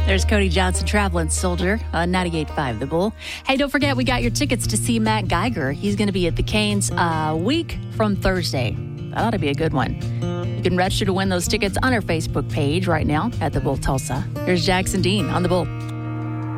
There's Cody Johnson, Traveling Soldier, 98.5 The Bull. Hey, don't forget, we got your tickets to see Matt Geiger. He's going to be at the Canes a week from Thursday. That ought to be a good one. You can register to win those tickets on our Facebook page right now at The Bull Tulsa. Here's Jackson Dean on The Bull.